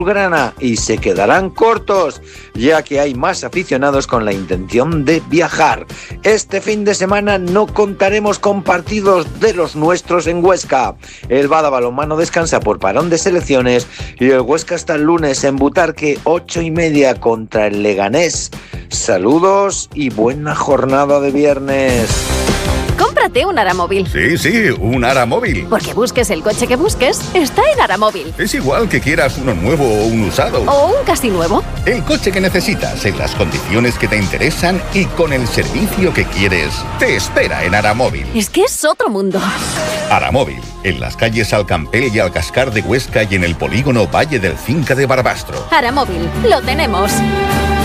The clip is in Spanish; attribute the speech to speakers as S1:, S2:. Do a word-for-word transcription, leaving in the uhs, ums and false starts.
S1: Grana y se quedarán cortos, ya que hay más aficionados con la intención de viajar. Este fin de semana no contaremos con partidos de los nuestros en Huesca. El Bada Balonmano descansa por parón de selecciones y el Huesca hasta el lunes en Butarque, ocho y media contra el Leganés. Saludos y buena jornada de viernes.
S2: Cómprate un Aramóvil.
S3: Sí, sí, un Aramóvil.
S2: Porque busques el coche que busques, está en Aramóvil.
S3: Es igual que quieras uno nuevo o un usado.
S2: O un casi nuevo.
S3: El coche que necesitas, en las condiciones que te interesan y con el servicio que quieres, te espera en Aramóvil.
S2: Es que es otro mundo.
S3: Aramóvil, en las calles Alcampel y Alcascar de Huesca y en el polígono Valle del Cinca de Barbastro.
S2: Aramóvil, lo tenemos.